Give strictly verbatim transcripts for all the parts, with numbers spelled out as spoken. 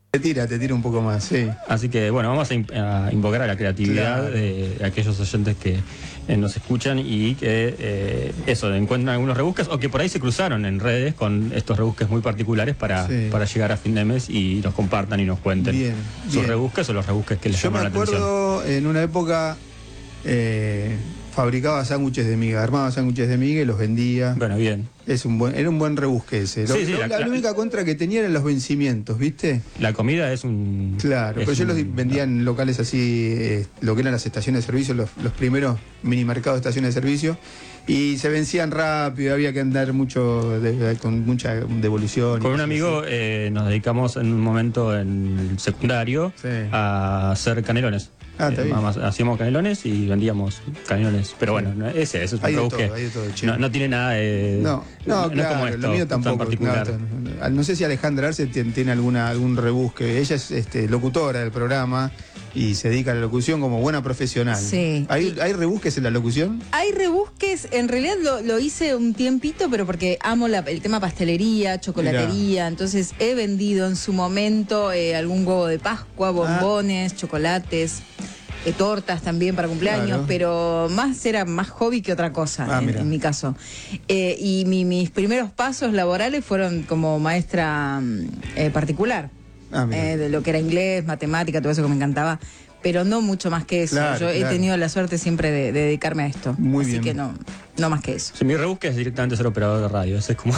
Te tira, te tira un poco más, sí. Así que, bueno, vamos a, in- a invocar a la creatividad claro. de, de aquellos oyentes que eh, nos escuchan y que, eh, eso, encuentran algunos rebusques o que por ahí se cruzaron en redes con estos rebusques muy particulares para, sí. para llegar a fin de mes y nos compartan y nos cuenten bien, sus bien. rebusques o los rebusques que les llaman la atención. Yo me acuerdo en una época... Eh, fabricaba sándwiches de miga, armaba sándwiches de miga y los vendía. Bueno, bien. Es un buen, era un buen rebusque ese. Lo, sí, sí, lo, la, la, la única contra que tenía eran los vencimientos, ¿viste? La comida es un... Claro, es pero yo un, los vendía en locales así, eh, lo que eran las estaciones de servicio, los, los primeros mini mercados de estaciones de servicio, y se vencían rápido, había que andar mucho de, de, con mucha devolución. Con un amigo eh, nos dedicamos en un momento en el secundario sí. a hacer canelones. Ah, está bien. Eh, hacíamos canelones y vendíamos canelones. Pero bueno, no, ese, ese es un rebusque. No, no tiene nada de. No, no, no, claro, es como esto, lo mío tampoco. Particular. No, no sé si Alejandra Arce tiene, tiene alguna, algún rebusque. Ella es este, locutora del programa y se dedica a la locución como buena profesional. Sí. ¿Hay, ¿hay rebusques en la locución? Hay rebusques, en realidad lo, lo hice un tiempito, pero porque amo la, el tema pastelería, chocolatería. Mirá. Entonces he vendido en su momento eh, algún huevo de Pascua, bombones, ah. chocolates. Eh, tortas también para cumpleaños, claro. pero más era más hobby que otra cosa ah, en, en mi caso. Eh, y mi, mis primeros pasos laborales fueron como maestra eh, particular, ah, eh, de lo que era inglés, matemática, todo eso que me encantaba, pero no mucho más que eso. Claro, Yo claro. he tenido la suerte siempre de, de dedicarme a esto, Muy así bien. que no, no más que eso. Sí, mi rebusque es directamente ser operador de radio, ese es como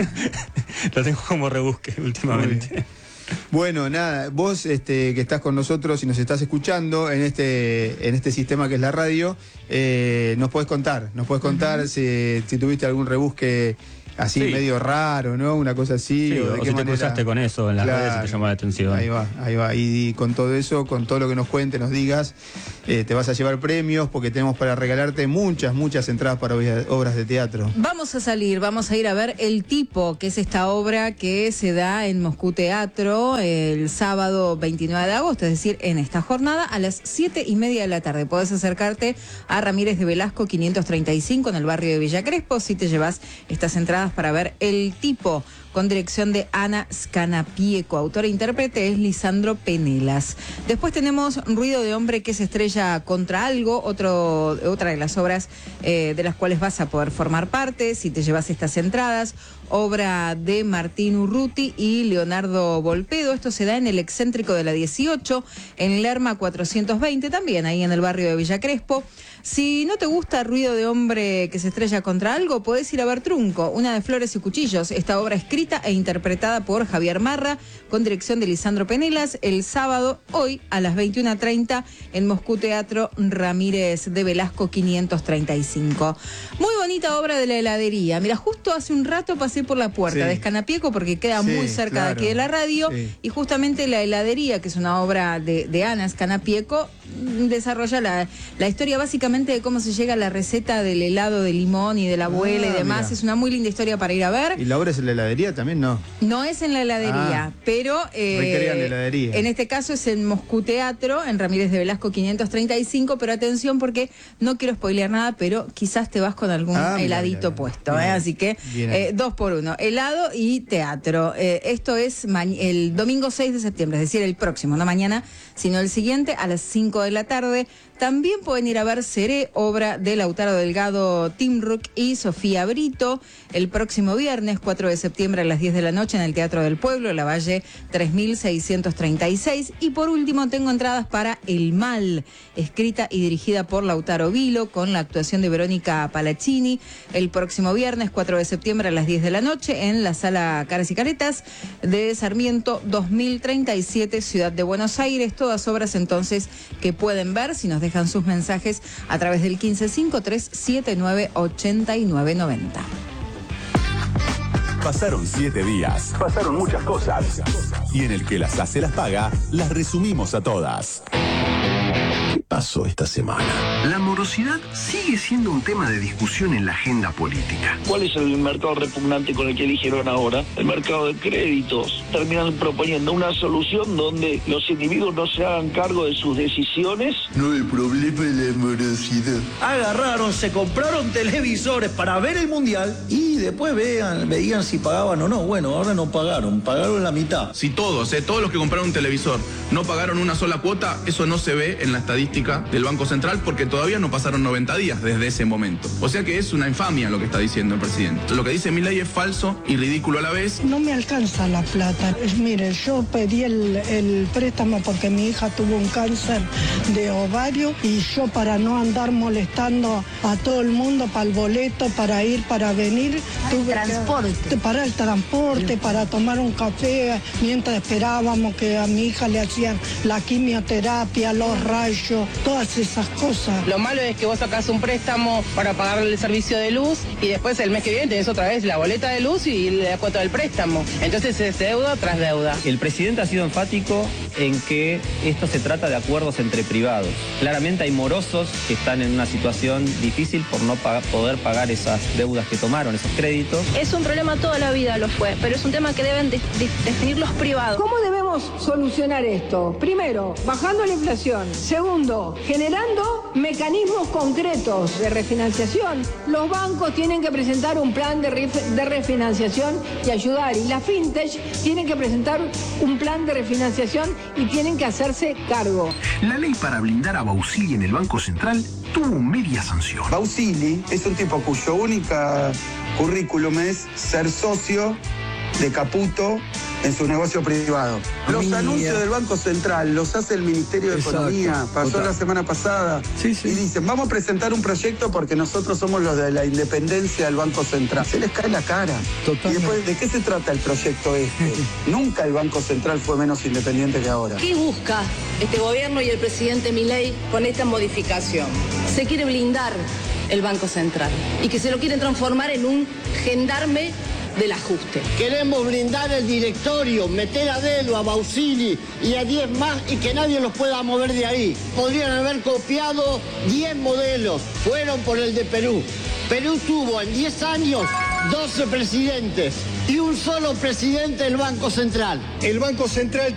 lo tengo como rebusque últimamente. Bueno, nada, vos este, que estás con nosotros y nos estás escuchando en este, en este sistema que es la radio, eh, nos podés contar, nos podés contar uh-huh. si, si tuviste algún rebusque así sí. medio raro, ¿no? Una cosa así. Sí, o, o de si qué te manera... cruzaste con eso en las claro. redes y te llamó la atención. Ahí va, ahí va. Y, y con todo eso, con todo lo que nos cuentes, nos digas, eh, te vas a llevar premios porque tenemos para regalarte muchas, muchas entradas para obras de teatro. Vamos a salir, vamos a ir a ver El Tipo, que es esta obra que se da en Moscú Teatro el sábado veintinueve de agosto, es decir, en esta jornada a las siete y media de la tarde. Podés acercarte a Ramírez de Velasco quinientos treinta y cinco en el barrio de Villa Crespo si te llevas estas entradas para ver El Tipo, con dirección de Ana Scanapieco. Autor e intérprete es Lisandro Penelas. Después tenemos Ruido de hombre que se estrella contra algo, otro, otra de las obras eh, de las cuales vas a poder formar parte si te llevas estas entradas. Obra de Martín Urruti y Leonardo Volpedo. Esto se da en el excéntrico de la dieciocho, en Lerma cuatrocientos veinte, también ahí en el barrio de Villa Crespo. Si no te gusta Ruido de hombre que se estrella contra algo, podés ir a ver Trunco, una de flores y cuchillos. Esta obra escrita e interpretada por Javier Marra, con dirección de Lisandro Penelas, el sábado, hoy, a las veintiuna treinta, en Moscú Teatro Ramírez de Velasco quinientos treinta y cinco. Muy bonita obra de la heladería. Mira, justo hace un rato pasé por la puerta sí. de Scanapieco porque queda sí, muy cerca claro. de aquí de la radio sí. y justamente la heladería, que es una obra de, de Ana Scanapieco, desarrolla la, la historia básicamente de cómo se llega a la receta del helado de limón y de la abuela ah, y demás. Mira. Es una muy linda historia para ir a ver. ¿Y la obra es en la heladería también? No. No es en la heladería, ah, pero eh, recrean la heladería. En este caso es en Moscú Teatro, en Ramírez de Velasco quinientos treinta y cinco, pero atención porque no quiero spoilear nada, pero quizás te vas con algún ah, heladito mira, mira. puesto, ¿eh? Así que eh, dos por uno, helado y teatro. Eh, esto es el domingo seis de septiembre, es decir, el próximo, no mañana, sino el siguiente, a las cinco de la tarde. También pueden ir a ver Seré, obra de Lautaro Delgado Timruc y Sofía Brito, el próximo viernes cuatro de septiembre a las diez de la noche en el Teatro del Pueblo, La Valle tres mil seiscientos treinta y seis. Y por último tengo entradas para El Mal, escrita y dirigida por Lautaro Vilo, con la actuación de Verónica Palacini, el próximo viernes cuatro de septiembre a las diez de la noche en la Sala Caras y Caretas de Sarmiento dos mil treinta y siete, Ciudad de Buenos Aires. Todas obras entonces que pueden ver si nos dejan sus mensajes a través del quince cinco tres siete nueve ocho nueve nueve cero. Pasaron siete días, pasaron muchas cosas, y en el que las hace las paga, las resumimos a todas. pasó esta semana? La morosidad sigue siendo un tema de discusión en la agenda política. ¿Cuál es el mercado repugnante con el que eligieron ahora? El mercado de créditos. Terminan proponiendo una solución donde los individuos no se hagan cargo de sus decisiones. No, el problema es la morosidad. Agarraron, se compraron televisores para ver el mundial y después vean, veían si pagaban o no. Bueno, ahora no pagaron, pagaron la mitad. Si todos, eh, todos los que compraron un televisor no pagaron una sola cuota, eso no se ve en la estadística del Banco Central porque todavía no pasaron noventa días desde ese momento. O sea que es una infamia lo que está diciendo el presidente. Lo que dice Milei es falso y ridículo a la vez. No me alcanza la plata. Mire, yo pedí el, el préstamo porque mi hija tuvo un cáncer de ovario y yo para no andar molestando a todo el mundo para el boleto, para ir, para venir, tuve transporte. Que, para el transporte, para tomar un café mientras esperábamos que a mi hija le hacían la quimioterapia, los rayos, todas esas cosas. Lo malo es que vos sacás un préstamo para pagar el servicio de luz y después el mes que viene tenés otra vez la boleta de luz y la cuota del préstamo. Entonces es deuda tras deuda. El presidente ha sido enfático en que esto se trata de acuerdos entre privados. Claramente hay morosos que están en una situación difícil por no pagar, poder pagar esas deudas que tomaron, esos créditos. Es un problema toda la vida, lo fue, pero es un tema que deben de, de, definir los privados. ¿Cómo debemos solucionar esto? Primero, bajando la inflación. Segundo, generando mecanismos concretos de refinanciación. Los bancos tienen que presentar un plan de, ref, de refinanciación y ayudar. Y las fintech tienen que presentar un plan de refinanciación y tienen que hacerse cargo. La ley para blindar a Bausili en el Banco Central tuvo media sanción. Bausili es un tipo cuyo única currículum es ser socio de Caputo en su negocio privado. Los Mía. anuncios del Banco Central los hace el Ministerio de Exacto. Economía, pasó Total. la semana pasada, sí, sí. y dicen, vamos a presentar un proyecto porque nosotros somos los de la independencia del Banco Central. Se les cae la cara. Totalmente. Y después, ¿de qué se trata el proyecto este? Nunca el Banco Central fue menos independiente que ahora. ¿Qué busca este gobierno y el presidente Milei con esta modificación? Se quiere blindar el Banco Central y que se lo quieren transformar en un gendarme del ajuste. Queremos blindar el directorio, meter a dedo a Bausili y a diez más y que nadie los pueda mover de ahí. Podrían haber copiado diez modelos, fueron por el de Perú. Perú tuvo en diez años doce presidentes y un solo presidente del Banco Central. El Banco Central